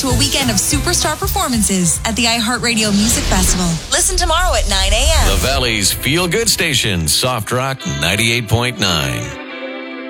to a weekend of superstar performances at the iHeartRadio Music Festival. Listen tomorrow at 9 a.m. The Valley's feel-good station, Soft Rock 98.9.